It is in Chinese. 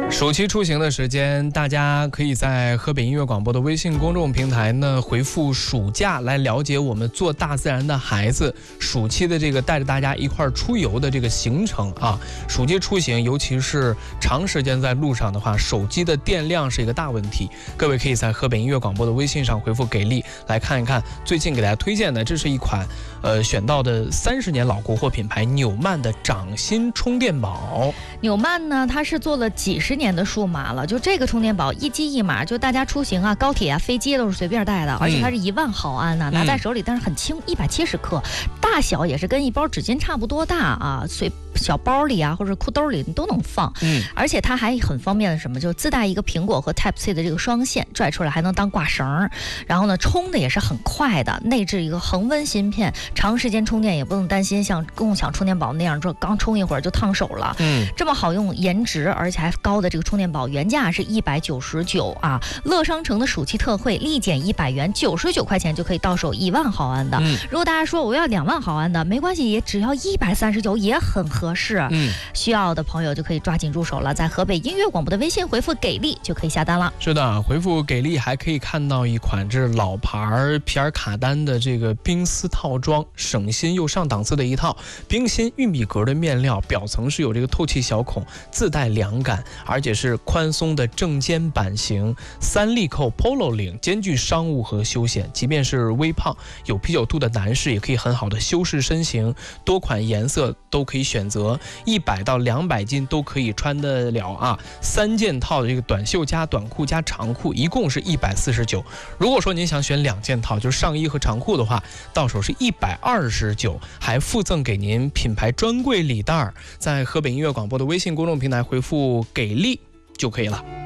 暑期出行的时间，大家可以在河北音乐广播的微信公众平台呢回复暑假来了解我们做大自然的孩子暑期的这个带着大家一块儿出游的这个行程啊。暑期出行，尤其是长时间在路上的话，手机的电量是一个大问题。各位可以在河北音乐广播的微信上回复给力来看一看最近给大家推荐的，这是一款选到的30年老国货品牌纽曼的掌心充电宝。 纽曼呢，它是做了几十年的数码了，就这个充电宝一机一码，就大家出行啊，高铁啊、飞机都是随便带的，而且它是1万毫安呢，拿在手里但是很轻，170克，大小也是跟一包纸巾差不多大啊，随小包里啊或者裤兜里你都能放。而且它还很方便的什么，就自带一个苹果和 Type C 的这个双线，拽出来还能当挂绳，然后呢充的也是很快的，内置一个恒温芯片，长时间充电也不用担心像共享充电宝那样，这刚充一会儿就烫手了。这么好用，颜值而且还高的这个充电宝，原价是199啊，乐商城的暑期特惠立减100元，99块钱就可以到手1万毫安的。如果大家说我要2万毫安的，没关系，也只要139，也很合适。需要的朋友就可以抓紧入手了，在河北音乐广播的微信回复给力就可以下单了。 是的，回复给力还可以看到一款这是老牌皮尔卡丹的这个冰丝套装，省心又上档次的一套冰心玉米格的面料，表层是有这个透气小孔，自带凉感，而且是宽松的正肩版型，3粒扣 polo 领，兼具商务和休闲。即便是微胖有啤酒肚的男士也可以很好的修饰身形，多款颜色都可以选择，100到200斤都可以穿得了啊。3件套的这个短袖加短裤加长裤，一共是149。如果说您想选2件套，就是上衣和长裤的话，到手是129，还附赠给您品牌专柜礼袋。在河北音乐广播的微信公众平台回复给力就可以了。